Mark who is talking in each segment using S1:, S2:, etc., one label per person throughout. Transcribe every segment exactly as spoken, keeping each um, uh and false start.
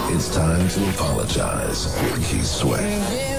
S1: It's time to apologize with Keith Sweat.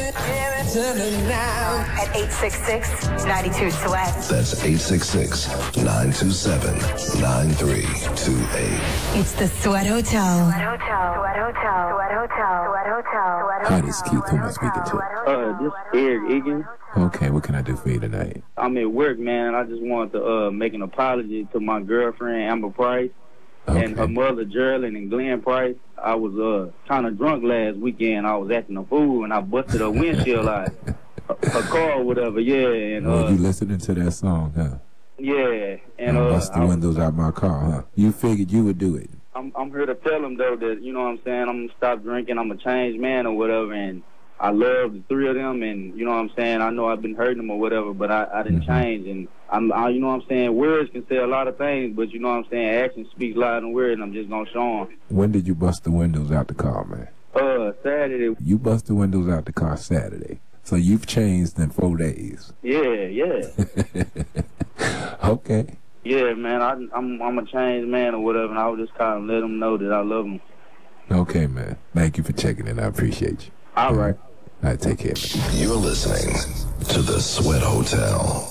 S2: At eight six six, nine two, SWEAT.
S1: That's eight six six, nine two seven, nine three two eight.
S2: It's the Sweat Hotel. Sweat Hotel. Sweat Hotel. Sweat Hotel. Sweat Hotel.
S3: Hi, this is Keith. Who am I speaking to?
S4: Uh, this is Eric Egan.
S3: Okay, what can I do for you tonight?
S4: I'm at work, man. I just wanted to uh, make an apology to my girlfriend, Amber Price,
S3: Okay.
S4: and her mother, Geraldine and Glenn Price. I was uh, kind of drunk last weekend. I was acting a fool, and I busted her windshield out. Her car or whatever, yeah. And, uh,
S3: oh, you listening to that song, huh?
S4: Yeah. And,
S3: I
S4: uh,
S3: bust the
S4: I,
S3: windows out my car, huh? You figured you would do it.
S4: I'm, I'm here to tell them, though, that, you know what I'm saying, I'm going to stop drinking. I'm a changed man or whatever, and I love the three of them, and, you know what I'm saying, I know I've been hurting them or whatever, but I, I didn't
S3: Mm-hmm.
S4: change, and, I'm, I, you know what I'm saying, words can say a lot of things, but, you know what I'm saying, action speaks louder than words, and I'm just going to show them.
S3: When did you bust the windows out the car, man?
S4: Uh, Saturday.
S3: You bust the windows out the car Saturday. So you've changed in four days.
S4: Yeah, yeah.
S3: Okay.
S4: Yeah, man, I, I'm, I'm a changed man or whatever, and I would just kind of let them know that I love them.
S3: Okay, man. Thank you for checking in. I appreciate you.
S4: All right.
S3: All right, take care, man.
S1: You're listening to the Sweat Hotel.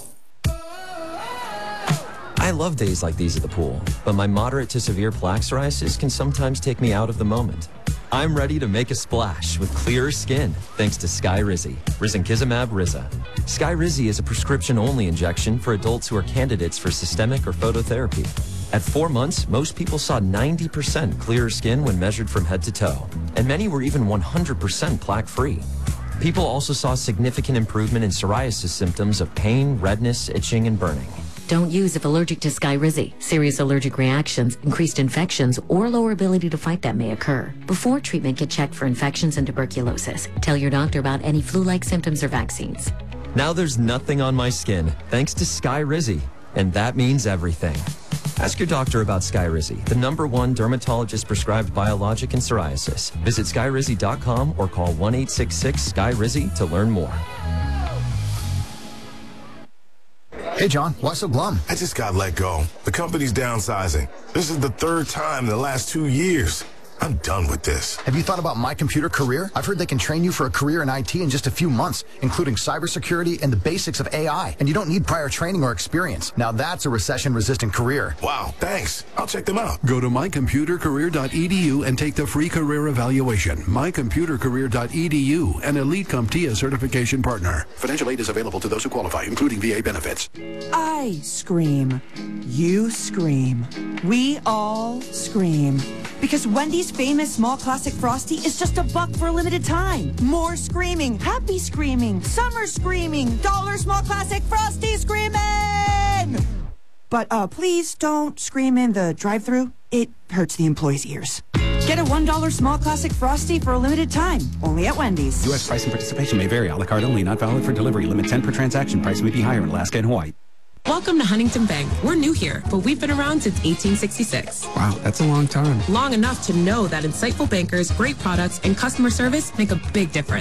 S5: I love days like these at the pool, but my moderate to severe plaque psoriasis can sometimes take me out of the moment. I'm ready to make a splash with clearer skin thanks to Skyrizi, Risankizumab Riza. Skyrizi is a prescription-only injection for adults who are candidates for systemic or phototherapy. At four months, most people saw ninety percent clearer skin when measured from head to toe, and many were even one hundred percent plaque-free. People also saw significant improvement in psoriasis symptoms of pain, redness, itching, and burning.
S6: Don't use if allergic to Skyrizi. Serious allergic reactions, increased infections, or lower ability to fight them may occur. Before treatment, get checked for infections and tuberculosis. Tell your doctor about any flu-like symptoms or vaccines.
S5: Now there's nothing on my skin thanks to Skyrizi, and that means everything. Ask your doctor about Skyrizi, the number one dermatologist-prescribed biologic in psoriasis. Visit skyrizi dot com or call one eight six six, S K Y R I Z I to learn more.
S7: Hey, John, why so glum?
S8: I just got let go. The company's downsizing. This is the third time in the last two years. I'm done with this.
S7: Have you thought about My Computer Career? I've heard they can train you for a career in I T in just a few months, including cybersecurity and the basics of A I. And you don't need prior training or experience. Now that's a recession-resistant career.
S8: Wow, thanks. I'll check them out.
S9: Go to my computer career dot e d u and take the free career evaluation. my computer career dot e d u, an Elite CompTIA certification partner. Financial aid is available to those who qualify, including V A benefits.
S10: I scream. You scream. We all scream. Because Wendy's famous small classic Frosty is just a buck for a limited time. More screaming, happy screaming, summer screaming, dollar small classic Frosty screaming! But uh, please don't scream in the drive-thru. It hurts the employees' ears. Get a one dollar small classic Frosty for a limited time, only at Wendy's.
S11: U S price and participation may vary. A la carte only, not valid for delivery. Limit ten per transaction. Price may be higher in Alaska and Hawaii.
S12: Welcome to Huntington Bank. We're new here, but we've been around since eighteen sixty-six.
S11: Wow, that's a long time.
S12: Long enough to know that insightful bankers, great products, and customer service make a big difference.